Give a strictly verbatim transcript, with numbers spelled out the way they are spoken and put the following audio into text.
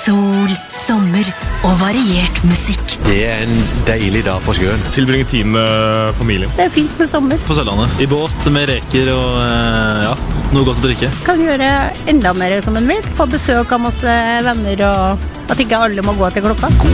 sol, sommer og variert musikk. Det er en deilig dag på sjøen. Tilbringe tid med familien. Det er fint med sommer. På Sørlandet. I båt med reker og ja, noe godt å drikke. Kan gjøre enda mer som en vil. Få besøk av masse venner og at ikke alle må gå til klokka.